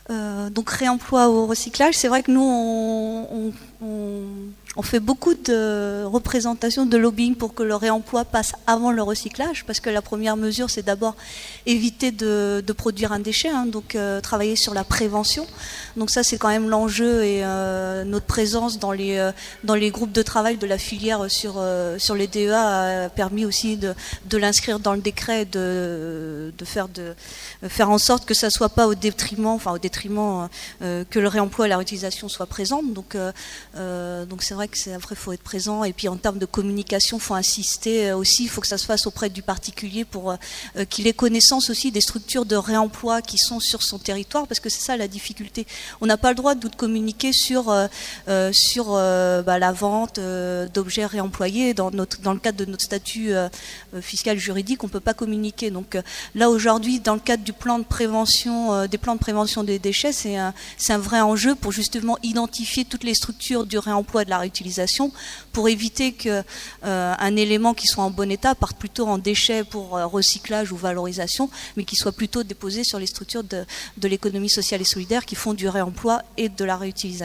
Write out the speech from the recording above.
Donc réemploi ou recyclage, c'est vrai que nous on fait beaucoup de représentations, de lobbying pour que le réemploi passe avant le recyclage, parce que la première mesure c'est d'abord éviter de produire un déchet, hein, donc travailler sur la prévention. Donc ça c'est quand même l'enjeu et notre présence dans les groupes de travail de la filière sur les DEA a permis aussi de l'inscrire dans le décret, de faire en sorte que ça soit pas au détriment que le réemploi et la réutilisation soient présentes. Donc c'est vrai que après faut être présent, et puis en termes de communication faut insister aussi, il faut que ça se fasse auprès du particulier pour qu'il ait connaissance aussi des structures de réemploi qui sont sur son territoire, parce que c'est ça la difficulté. On n'a pas le droit de communiquer sur la vente d'objets réemployés dans le cadre de notre statut fiscal juridique, on peut pas communiquer. Donc là aujourd'hui, dans le cadre du plan de prévention des déchets, c'est un vrai enjeu pour justement identifier toutes les structures du réemploi et de la réutilisation, pour éviter qu'un élément qui soit en bon état parte plutôt en déchet pour recyclage ou valorisation, mais qui soit plutôt déposé sur les structures de l'économie sociale et solidaire qui font du réemploi et de la réutilisation.